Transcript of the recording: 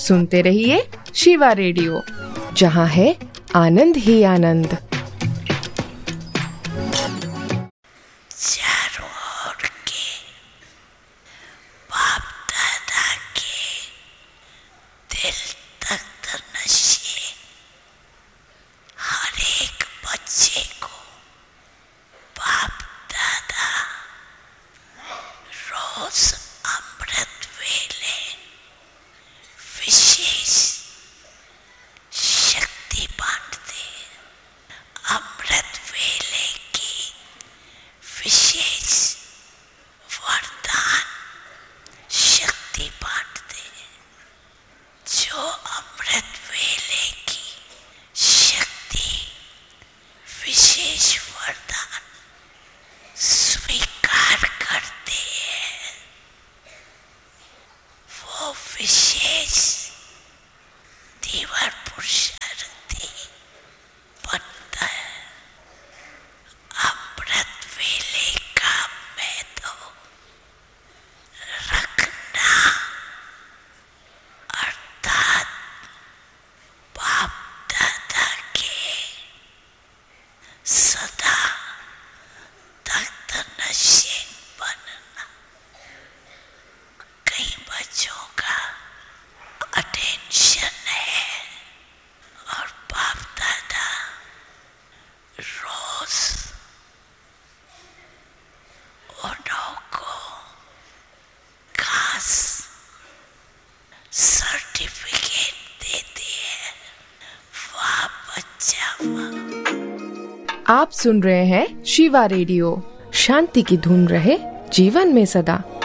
सुनते रहिए शिवा रेडियो, जहाँ है आनंद ही आनंद। आप सुन रहे हैं शिवा रेडियो। शांति की धुन रहे जीवन में सदा।